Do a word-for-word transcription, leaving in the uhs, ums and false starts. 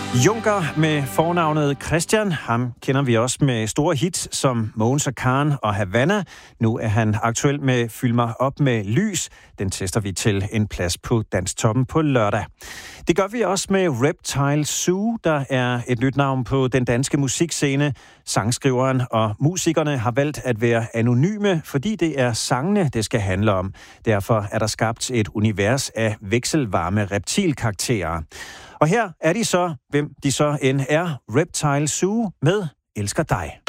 Junker med fornavnet Christian. Ham kender vi også med store hits som Mogens og Karen og Havana. Nu er han aktuel med Fyld mig op med lys. Den tester vi til en plads på Danstoppen på lørdag. Det gør vi også med Reptile Zoo, der er et nyt navn på den danske musikscene. Sangskriveren og musikerne har valgt at være anonyme, fordi det er sangene, det skal handle om. Derfor er der skabt et univers af vekselvarme reptilkarakterer. Og her er de så, hvem de så end er, Reptile Zoo med Elsker dig.